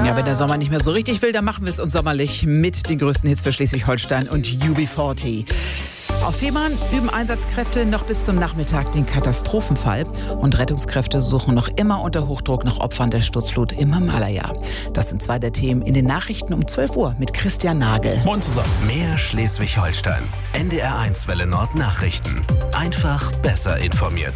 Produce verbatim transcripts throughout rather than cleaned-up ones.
Ja, wenn der Sommer nicht mehr so richtig will, dann machen wir es uns sommerlich mit den größten Hits für Schleswig-Holstein und U B vierzig. Auf Fehmarn üben Einsatzkräfte noch bis zum Nachmittag den Katastrophenfall und Rettungskräfte suchen noch immer unter Hochdruck nach Opfern der Sturzflut im Himalaya. Das sind zwei der Themen in den Nachrichten um zwölf Uhr mit Christian Nagel. Moin zusammen. Mehr Schleswig-Holstein. N D R eins Welle Nord Nachrichten. Einfach besser informiert.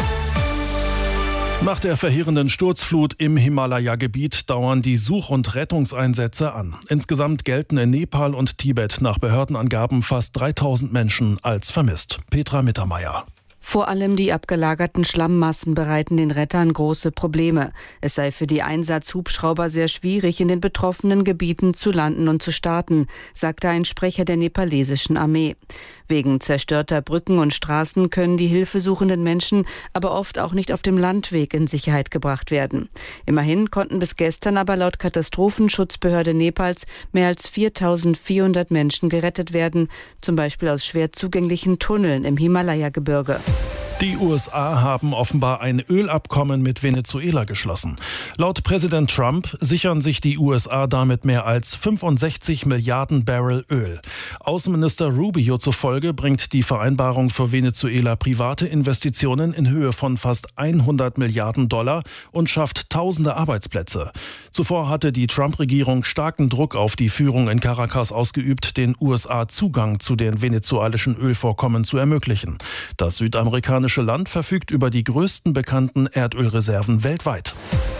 Nach der verheerenden Sturzflut im Himalaya-Gebiet dauern die Such- und Rettungseinsätze an. Insgesamt gelten in Nepal und Tibet nach Behördenangaben fast dreitausend Menschen als vermisst. Petra Mittermeier. Vor allem die abgelagerten Schlammmassen bereiten den Rettern große Probleme. Es sei für die Einsatzhubschrauber sehr schwierig, in den betroffenen Gebieten zu landen und zu starten, sagte ein Sprecher der nepalesischen Armee. Wegen zerstörter Brücken und Straßen können die hilfesuchenden Menschen aber oft auch nicht auf dem Landweg in Sicherheit gebracht werden. Immerhin konnten bis gestern aber laut Katastrophenschutzbehörde Nepals mehr als viertausendvierhundert Menschen gerettet werden, zum Beispiel aus schwer zugänglichen Tunneln im Himalaya-Gebirge. Die U S A haben offenbar ein Ölabkommen mit Venezuela geschlossen. Laut Präsident Trump sichern sich die U S A damit mehr als fünfundsechzig Milliarden Barrel Öl. Außenminister Rubio zufolge bringt die Vereinbarung für Venezuela private Investitionen in Höhe von fast hundert Milliarden Dollar und schafft tausende Arbeitsplätze. Zuvor hatte die Trump-Regierung starken Druck auf die Führung in Caracas ausgeübt, den U S A Zugang zu den venezuelischen Ölvorkommen zu ermöglichen. Das südamerikanische Land verfügt über die größten bekannten Erdölreserven weltweit.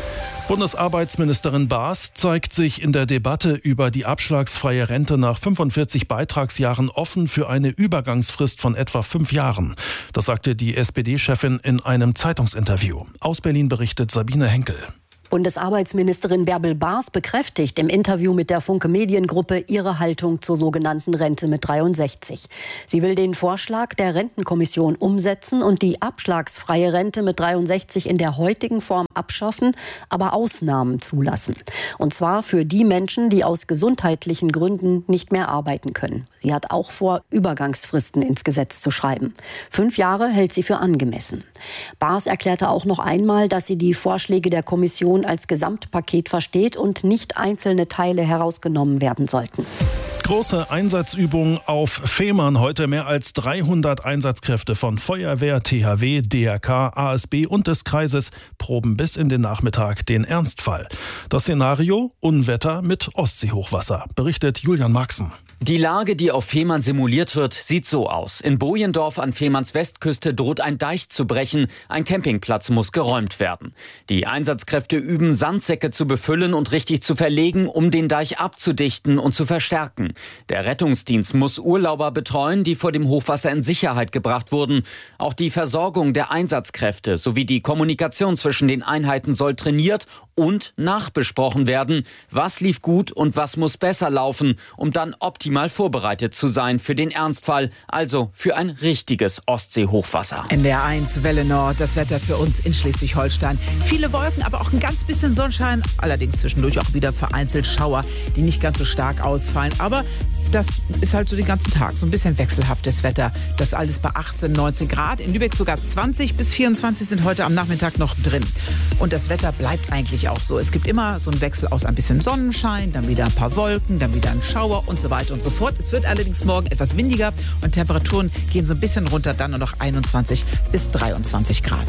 Bundesarbeitsministerin Baas zeigt sich in der Debatte über die abschlagsfreie Rente nach fünfundvierzig Beitragsjahren offen für eine Übergangsfrist von etwa fünf Jahren. Das sagte die S P D-Chefin in einem Zeitungsinterview. Aus Berlin berichtet Sabine Henkel. Bundesarbeitsministerin Bärbel Baas bekräftigt im Interview mit der Funke Mediengruppe ihre Haltung zur sogenannten Rente mit dreiundsechzig. Sie will den Vorschlag der Rentenkommission umsetzen und die abschlagsfreie Rente mit dreiundsechzig in der heutigen Form abschaffen, aber Ausnahmen zulassen. Und zwar für die Menschen, die aus gesundheitlichen Gründen nicht mehr arbeiten können. Sie hat auch vor, Übergangsfristen ins Gesetz zu schreiben. Fünf Jahre hält sie für angemessen. Baas erklärte auch noch einmal, dass sie die Vorschläge der Kommission als Gesamtpaket versteht und nicht einzelne Teile herausgenommen werden sollten. Große Einsatzübung auf Fehmarn. Heute mehr als dreihundert Einsatzkräfte von Feuerwehr, T H W, D R K, A S B und des Kreises proben bis in den Nachmittag den Ernstfall. Das Szenario: Unwetter mit Ostseehochwasser, berichtet Julian Maxen. Die Lage, die auf Fehmarn simuliert wird, sieht so aus. In Bojendorf an Fehmarns Westküste droht ein Deich zu brechen. Ein Campingplatz muss geräumt werden. Die Einsatzkräfte üben, Sandsäcke zu befüllen und richtig zu verlegen, um den Deich abzudichten und zu verstärken. Der Rettungsdienst muss Urlauber betreuen, die vor dem Hochwasser in Sicherheit gebracht wurden. Auch die Versorgung der Einsatzkräfte sowie die Kommunikation zwischen den Einheiten soll trainiert und nachbesprochen werden. Was lief gut und was muss besser laufen, um dann optimal mal vorbereitet zu sein für den Ernstfall, also für ein richtiges Ostseehochwasser. N D R eins Welle Nord, das Wetter für uns in Schleswig-Holstein. Viele Wolken, aber auch ein ganz bisschen Sonnenschein, allerdings zwischendurch auch wieder vereinzelt Schauer, die nicht ganz so stark ausfallen, aber das ist halt so den ganzen Tag, so ein bisschen wechselhaftes Wetter. Das alles bei achtzehn, neunzehn Grad. In Lübeck sogar zwanzig bis vierundzwanzig sind heute am Nachmittag noch drin. Und das Wetter bleibt eigentlich auch so. Es gibt immer so einen Wechsel aus ein bisschen Sonnenschein, dann wieder ein paar Wolken, dann wieder ein Schauer und so weiter und so fort. Es wird allerdings morgen etwas windiger und Temperaturen gehen so ein bisschen runter, dann nur noch einundzwanzig bis dreiundzwanzig Grad.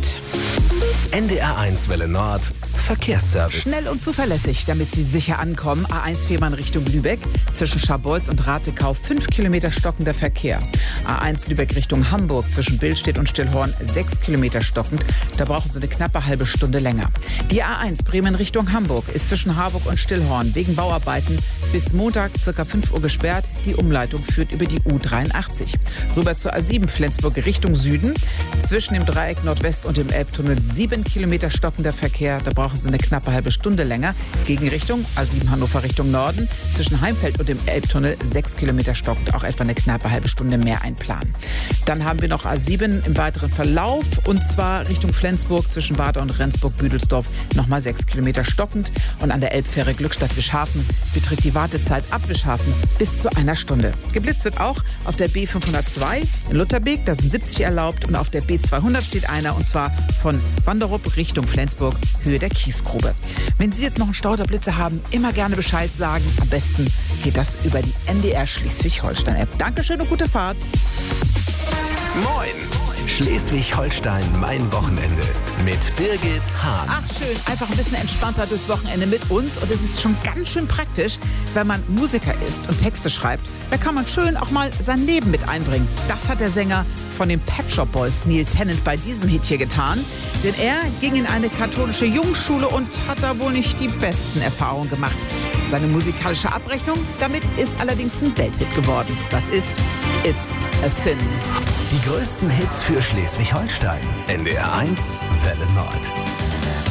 N D R eins Welle Nord Verkehrsservice. Schnell und zuverlässig, damit Sie sicher ankommen. A eins Fehmarn Richtung Lübeck. Zwischen Scharbeutz und Ratekau fünf Kilometer stockender Verkehr. A eins Lübeck Richtung Hamburg. Zwischen Billstedt und Stillhorn sechs Kilometer stockend. Da brauchen Sie eine knappe halbe Stunde länger. Die A eins Bremen Richtung Hamburg ist zwischen Harburg und Stillhorn wegen Bauarbeiten bis Montag ca. fünf Uhr gesperrt. Die Umleitung führt über die U dreiundachtzig. Rüber zur A sieben Flensburg Richtung Süden. Zwischen dem Dreieck Nordwest und dem Elbtunnel sieben Kilometer stockender Verkehr. Da brauchen Sie eine knappe halbe Stunde länger. Gegenrichtung A sieben Hannover Richtung Norden. Zwischen Heimfeld und dem Elbtunnel sechs Kilometer stockend. Auch etwa eine knappe halbe Stunde mehr einplanen. Dann haben wir noch A sieben im weiteren Verlauf. Und zwar Richtung Flensburg zwischen Bad und Rendsburg-Büdelsdorf nochmal sechs Kilometer stockend. Und an der Elbfähre Glückstadt-Wischhafen beträgt die Wartezeit ab Wischhafen bis zu einer Stunde. Geblitzt wird auch auf der B fünfhundertzwei in Lutherbeek. Da sind siebzig erlaubt. Und auf der B zweihundert steht einer. Und zwar von Wanderup Richtung Flensburg, Höhe der Kiel. Kiesgrube. Wenn Sie jetzt noch einen Stauderblitzer haben, immer gerne Bescheid sagen. Am besten geht das über die N D R Schleswig-Holstein-App. Dankeschön und gute Fahrt. Moin! Schleswig-Holstein, mein Wochenende mit Birgit Hahn. Ach schön, einfach ein bisschen entspannter durchs Wochenende mit uns. Und es ist schon ganz schön praktisch, wenn man Musiker ist und Texte schreibt. Da kann man schön auch mal sein Leben mit einbringen. Das hat der Sänger von den Pet Shop Boys, Neil Tennant, bei diesem Hit hier getan. Denn er ging in eine katholische Jungschule und hat da wohl nicht die besten Erfahrungen gemacht. Seine musikalische Abrechnung damit ist allerdings ein Welthit geworden. Das ist It's a Sin. Die größten Hits für Schleswig-Holstein. N D R eins, Welle Nord.